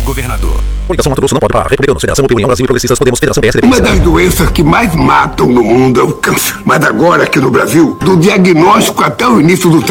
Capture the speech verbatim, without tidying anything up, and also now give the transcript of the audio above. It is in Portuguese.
governador. Coligação Mato Grosso não pode parar. Republicanos, Federação União Brasil e Progressistas Podemos, Federação P S D. Uma das doenças que mais matam no mundo é o câncer. Mas agora, aqui no Brasil, do diagnóstico até o início do